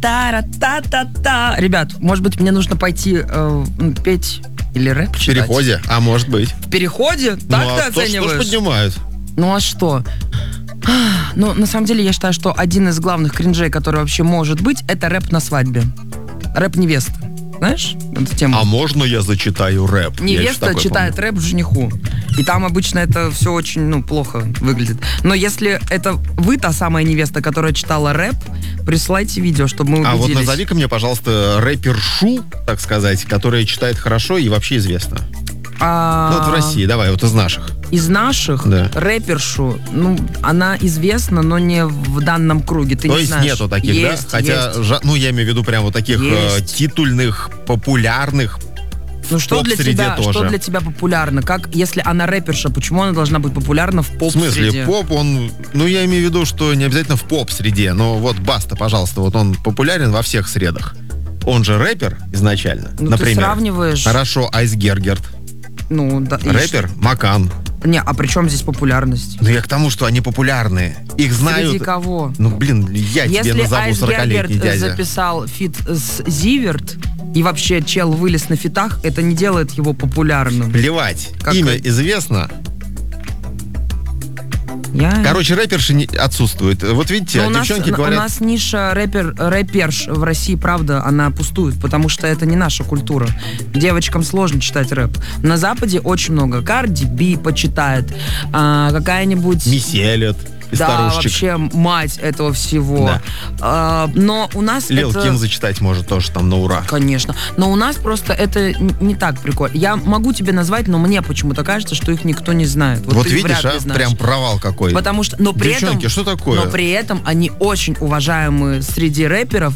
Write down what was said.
Та-ра-та-та-та. Ребят, может быть, мне нужно пойти петь или рэп читать? В переходе, а может быть. В переходе? Так ты оцениваешь? Что ж поднимают? Ну а что? Ну, на самом деле, я считаю, что один из главных кринжей, который вообще может быть, это рэп на свадьбе. Рэп невесты. Знаешь эту тему? А можно я зачитаю рэп? Невеста читает рэп жениху. И там обычно это все очень, плохо выглядит. Но если это вы та самая невеста, которая читала рэп, присылайте видео, чтобы мы убедились. А вот назови-ка мне, пожалуйста, рэпершу, так сказать, которая читает хорошо и вообще известна. Вот в России, давай, вот из наших. Из наших? Да. Рэпершу, она известна, но не в данном круге. Ты То не есть знаешь. нету таких, есть, да? Хотя, есть. я имею в виду прям вот таких титульных, популярных. Что для тебя популярно? Как, если она рэперша, почему она должна быть популярна в поп-среде? В смысле, поп, я имею в виду, что не обязательно в поп-среде, но вот Баста, пожалуйста, вот он популярен во всех средах. Он же рэпер изначально, например. Ты сравниваешь... Хорошо, Айс Гергерт. Да. Рэпер Макан. А при чем здесь популярность? Я к тому, что они популярные. Их знают... Среди кого? Я тебе назову 40-летний дядя. Если записал фит с Зиверт, и вообще чел вылез на фитах, это не делает его популярным. Плевать. Имя известно. Короче, рэперши отсутствуют. Вот видите, девчонки говорят... У нас ниша рэперш в России, правда, она пустует, потому что это не наша культура. Девочкам сложно читать рэп. На Западе очень много. Карди Би почитает, какая-нибудь... Мисси Эллиот. Да, вообще мать этого всего. Да. Но у нас Лил Ким зачитать может тоже там на ура. Конечно. Но у нас просто это не так прикольно. Я могу тебе назвать, но мне почему-то кажется, что их никто не знает. Вот видишь, прям провал какой. Потому что, Девчонки, что такое? Но при этом они очень уважаемые среди рэперов,